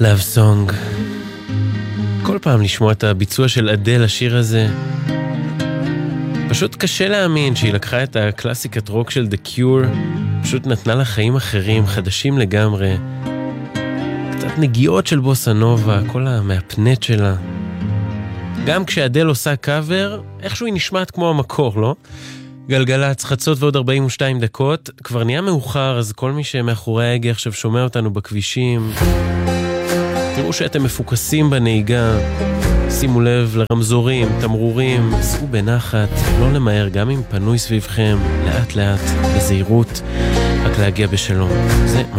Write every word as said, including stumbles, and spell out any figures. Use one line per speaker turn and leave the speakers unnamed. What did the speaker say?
Love Song. כל פעם לשמוע את הביצוע של אדל השיר הזה, פשוט קשה להאמין שהיא לקחה את הקלאסיקת רוק של The Cure, פשוט נתנה לה חיים אחרים, חדשים לגמרי, קצת נגיעות של בוסה נובה, כל המאפנט שלה. גם כשאדל עושה קאבר, איכשהו היא נשמעת כמו המקור, לא? גלגלצ, חצות ועוד ארבעים ושתיים דקות, כבר נהיה מאוחר, אז כל מי שמאחורי ההגה עכשיו שומע אותנו בכבישים, תראו שאתם מפוקסים בנהיגה, שימו לב לרמזורים, תמרורים, סעו בנחת, לא למהר, גם אם פנוי סביבכם, לאט לאט, בזהירות, רק להגיע בשלום. זה